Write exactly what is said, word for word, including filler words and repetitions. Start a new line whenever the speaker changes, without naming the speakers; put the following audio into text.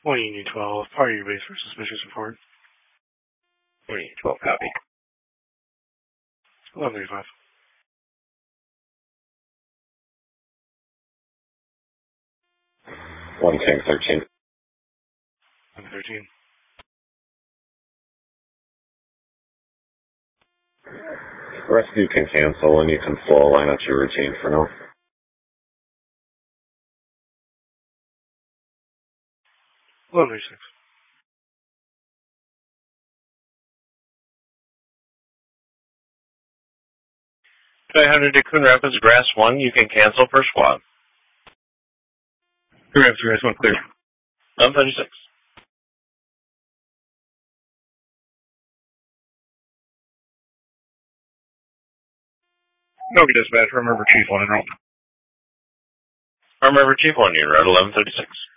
one Union twelve, party base for suspicious report.
one Union twelve, copy.
eleven thirty-five.
one Tank thirteen.
one thirteen.
Rescue can cancel and you can flow line up your routine for now.
eleven thirty-six.
five hundred to Coon Rapids, Grass one, you can cancel per squad.
Coon Rapids, Grass one, clear.
eleven thirty-six.
No, dispatch, remember Chief one and roll.
Remember Chief one, unit route eleven thirty-six.